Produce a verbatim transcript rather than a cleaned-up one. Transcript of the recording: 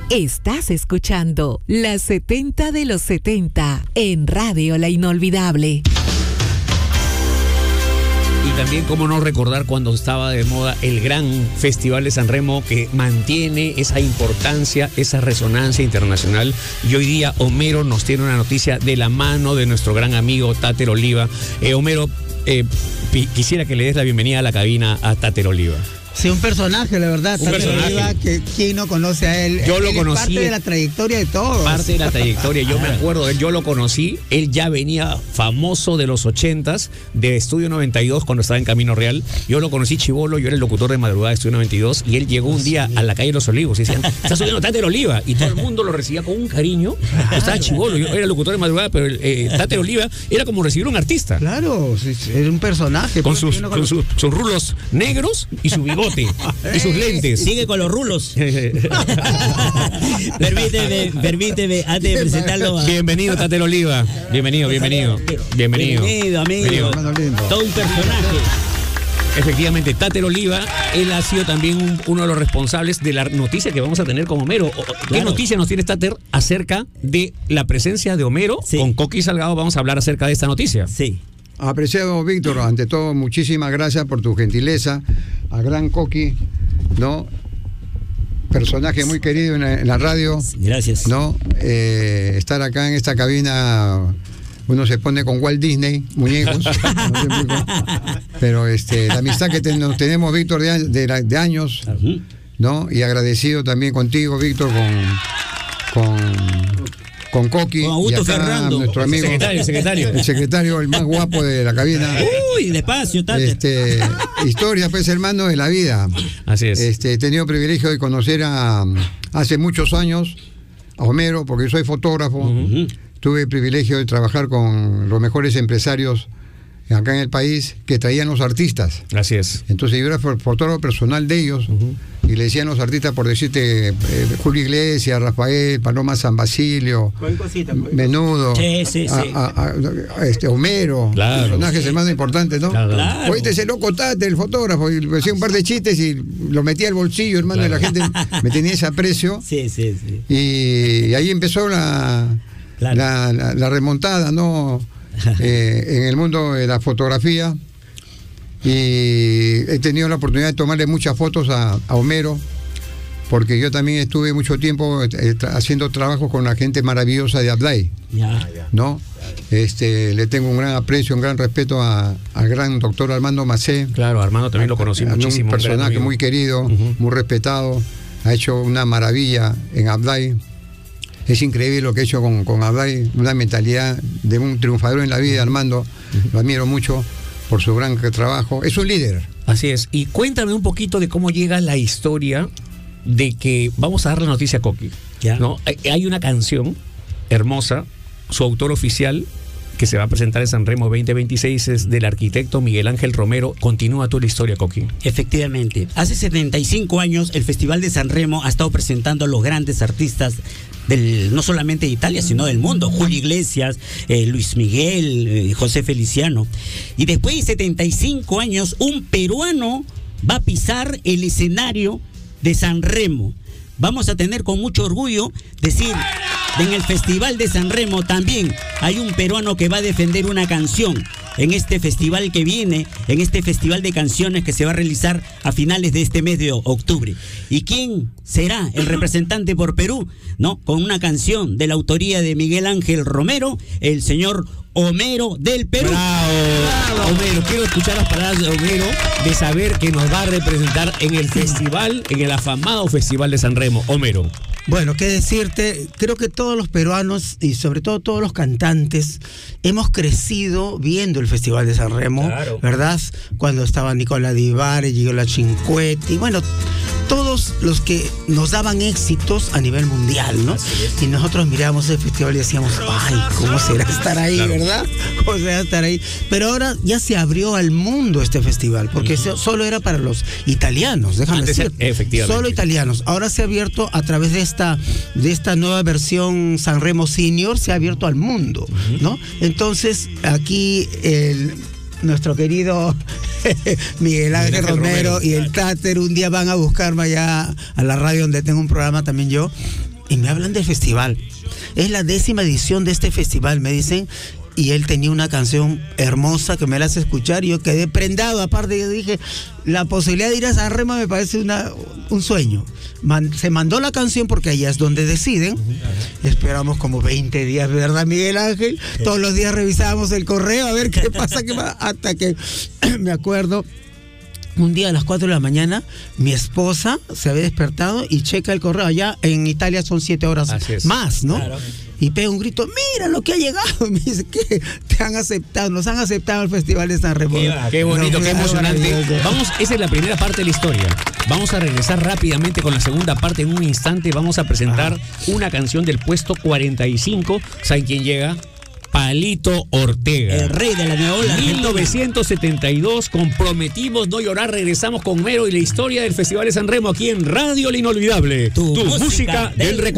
Estás escuchando Las setenta de los setenta en Radio La Inolvidable. Y también, cómo no recordar cuando estaba de moda el gran Festival de San Remo, que mantiene esa importancia, esa resonancia internacional. Y hoy día Homero nos tiene una noticia de la mano de nuestro gran amigo Tater Oliva. Eh, Homero, eh, quisiera que le des la bienvenida a la cabina a Tater Oliva. Sí, un personaje, la verdad. Un personaje. Oliva, que quién no conoce a él. Yo él lo es conocí. Parte de la trayectoria de todos. Parte de la trayectoria. Yo me acuerdo de él, yo lo conocí. Él ya venía famoso de los ochentas, de Estudio noventa y dos, cuando estaba en Camino Real. Yo lo conocí chibolo, yo era el locutor de madrugada de Estudio noventa y dos. Y él llegó un día a la calle de Los Olivos y decían: está subiendo Tater Oliva. Y todo el mundo lo recibía con un cariño. Yo estaba chibolo, yo era el locutor de madrugada, pero eh, Tater Oliva era como recibir a un artista. Claro, era un personaje. Con sus, no con sus, sus rulos negros y su bigote. Y sus lentes. Sigue con los rulos. permíteme, permíteme, antes de presentarlo. A... Bienvenido, Tater Oliva. Bienvenido, bienvenido. Bienvenido. Bienvenido, amigo. Bienvenido. Todo un personaje. Efectivamente, Tater Oliva, él ha sido también un, uno de los responsables de la noticia que vamos a tener con Homero. ¿Qué claro. noticia nos tiene Tater acerca de la presencia de Homero? Sí. Con Coqui Salgado vamos a hablar acerca de esta noticia. Sí. Apreciado Víctor, ante todo, muchísimas gracias por tu gentileza. A gran Coqui, ¿no? Personaje muy querido en la, en la radio. Gracias. ¿No? Eh, estar acá en esta cabina, uno se pone con Walt Disney, muñecos. No, pero este, la amistad que ten, nos tenemos, Víctor, de, de, de años, uh-huh. ¿no? Y agradecido también contigo, Víctor, con... con con Coqui con Augusto y acá Ferrando, nuestro amigo, el secretario, el secretario, el secretario, el más guapo de la cabina. Uy, despacio, Tater. Este, historia, pues, hermano, de la vida. Así es. Este, he tenido el privilegio de conocer a, hace muchos años a Homero, porque yo soy fotógrafo. Uh-huh. Tuve el privilegio de trabajar con los mejores empresarios acá en el país que traían los artistas. Así es. Entonces yo era fotógrafo personal de ellos. Uh-huh. Y le decían los artistas, por decirte, eh, Julio Iglesias, Rafael, Paloma San Basilio, cosita, Menudo, sí, sí, sí. A, a, a, este, Homero, claro, personajes sí. más importantes, ¿no? Claro. Oíste ese loco Tate, el fotógrafo, y le hacía un par de chistes y lo metía al bolsillo, hermano, claro. Y la gente me tenía ese aprecio. Sí, sí, sí. Y, y ahí empezó la, claro. la, la, la remontada, ¿no? eh, en el mundo de la fotografía. Y he tenido la oportunidad de tomarle muchas fotos a, a Homero, porque yo también estuve mucho tiempo eh, tra- haciendo trabajos con la gente maravillosa de Abdai, ya, ¿no? Este, le tengo un gran aprecio, un gran respeto a- al gran doctor Armando Macé. Claro, Armando también lo conocí a, muchísimo. Un personaje muy querido, uh-huh. muy respetado, ha hecho una maravilla en Abdai. Es increíble lo que ha hecho con, con Abdai, una mentalidad de un triunfador en la vida, Armando, uh-huh. Lo admiro mucho por su gran trabajo. Es un líder. Así es. Y cuéntame un poquito de cómo llega la historia de que vamos a dar la noticia a Coqui, ¿no? Hay una canción hermosa, su autor oficial, que se va a presentar en San Remo veinte veintiséis, es del arquitecto Miguel Ángel Romero. Continúa tú la historia, Coqui. Efectivamente. Hace setenta y cinco años el Festival de San Remo ha estado presentando a los grandes artistas del, no solamente de Italia, sino del mundo. Julio Iglesias, eh, Luis Miguel, eh, José Feliciano. Y después de setenta y cinco años, un peruano va a pisar el escenario de San Remo. Vamos a tener con mucho orgullo decir, en el Festival de San Remo también hay un peruano que va a defender una canción en este festival que viene, en este festival de canciones que se va a realizar a finales de este mes de octubre. ¿Y quién será el representante por Perú? ¿No? Con una canción de la autoría de Miguel Ángel Romero, el señor Homero del Perú. ¡Bravo! ¡Bravo! Homero, quiero escuchar las palabras de Homero, de saber que nos va a representar en el festival, en el afamado Festival de San Remo. Homero. Bueno, qué decirte, creo que todos los peruanos y sobre todo todos los cantantes hemos crecido viendo el Festival de San Remo, claro. ¿Verdad? Cuando estaba Nicola Di Bari, Gigliola Cinquetti, bueno, todos los que nos daban éxitos a nivel mundial, ¿no? Y nosotros mirábamos el festival y decíamos, ay, ¿cómo será estar ahí, claro. ¿Verdad? ¿Cómo será estar ahí? Pero ahora ya se abrió al mundo este festival, porque uh-huh. solo era para los italianos, déjame Antes decir. Efectivamente. Solo italianos. Ahora se ha abierto a través de esta, de esta nueva versión San Remo Senior, se ha abierto al mundo, uh-huh. ¿no? Entonces, aquí el... nuestro querido Miguel Ángel, Miguel Ángel Romero, Romero y el Tater un día van a buscarme allá a la radio donde tengo un programa también yo, y me hablan del festival. Es la décima edición de este festival, me dicen, y él tenía una canción hermosa que me la hace escuchar y yo quedé prendado. Aparte, yo dije, la posibilidad de ir a San Remo me parece una, un sueño. Man, se mandó la canción porque allá es donde deciden. Uh-huh. Esperamos como veinte días, ¿verdad, Miguel Ángel? Sí. Todos los días revisábamos el correo a ver qué pasa, qué pasa, hasta que me acuerdo. Un día a las cuatro de la mañana, mi esposa se había despertado y checa el correo. Allá en Italia son siete horas más, ¿no? Claro. Y pega un grito, mira lo que ha llegado. Me dice, ¿qué? Te han aceptado, nos han aceptado el Festival de San Remo. Qué, qué bonito, no, qué emocionante. Vamos, esa es la primera parte de la historia. Vamos a regresar rápidamente con la segunda parte. En un instante vamos a presentar Ajá. una canción del puesto cuarenta y cinco. ¿Saben quién llega? Palito Ortega. El rey de la nueva ola. mil novecientos setenta y dos, comprometimos no llorar. Regresamos con Mero y la historia del Festival de San Remo aquí en Radio La Inolvidable. Tu, tu música, música del recuerdo.